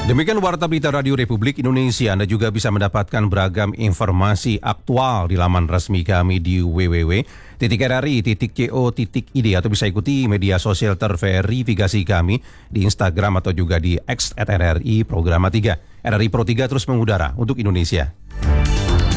Demikian Warta Berita Radio Republik Indonesia. Anda juga bisa mendapatkan beragam informasi aktual di laman resmi kami di www.rri.co.id atau bisa ikuti media sosial terverifikasi kami di Instagram atau juga di X @RRI Programa 3. RRI Pro 3 terus mengudara untuk Indonesia.